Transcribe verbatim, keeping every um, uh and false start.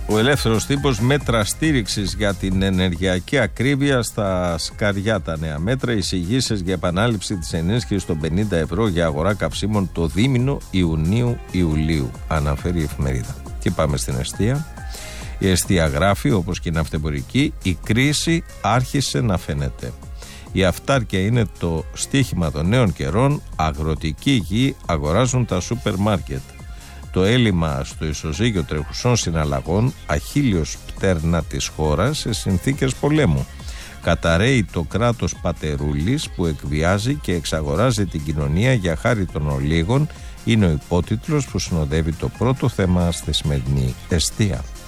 Ο ελεύθερος τύπος, μέτρα στήριξης για την ενεργειακή ακρίβεια στα σκαριά. Τα νέα μέτρα, εισηγήσεις για επανάληψη της ενίσχυσης των πενήντα ευρώ για αγορά καυσίμων το δίμηνο Ιουνίου-Ιουλίου, αναφέρει η εφημερίδα. Και πάμε στην εστία. Η εστία γράφει, όπως και η ναυτεμπορική, η κρίση άρχισε να φαίνεται. Η αυτάρκεια είναι το στίχημα των νέων καιρών. Αγροτική γη αγοράζουν τα σούπερ μάρκετ. Το έλλειμμα στο ισοζύγιο τρεχουσών συναλλαγών, αχίλιος πτέρνα της χώρας σε συνθήκες πολέμου. Καταραίει το κράτος πατερούλης που εκβιάζει και εξαγοράζει την κοινωνία για χάρη των ολίγων, είναι ο υπότιτλος που συνοδεύει το πρώτο θέμα στη σημερινή εστία.